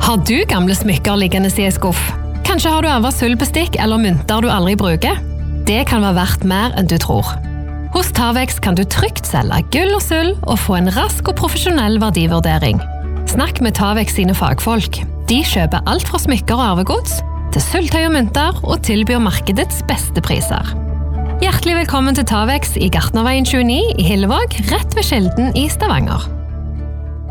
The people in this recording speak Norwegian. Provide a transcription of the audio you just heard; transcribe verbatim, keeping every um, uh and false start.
Har du gamle smykker liggende i en skuff? Kanskje har du arvet sølvbestikk eller mynter du aldri bruker? Det kan være verdt mer enn du tror. Hos Tavex kan du trygt selge gull og sølv og få en rask og profesjonell verdivurdering. Snakk med Tavex sine fagfolk. De kjøper alt fra smykker og arvegods til sølvtøy og mynter og tilbyr markedets beste priser. Hjertelig velkommen til Tavex i Gartnerveien tjueni i Hillevåg, rett ved Skjelden i Stavanger.